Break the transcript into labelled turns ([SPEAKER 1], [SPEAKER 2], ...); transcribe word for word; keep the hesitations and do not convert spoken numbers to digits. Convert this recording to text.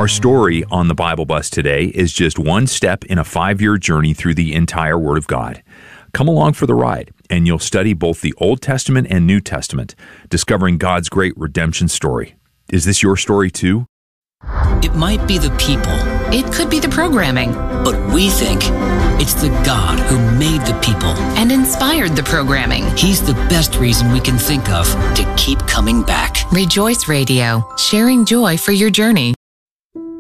[SPEAKER 1] Our story on the Bible Bus today is just one step in a five-year journey through the entire Word of God. Come along for the ride, and you'll study both the Old Testament and New Testament, discovering God's great redemption story. Is this your story too?
[SPEAKER 2] It might be the people.
[SPEAKER 3] It could be the programming.
[SPEAKER 2] But we think it's the God who made the people
[SPEAKER 3] and inspired the programming.
[SPEAKER 2] He's the best reason we can think of to keep coming back.
[SPEAKER 3] Rejoice Radio, sharing joy for your journey.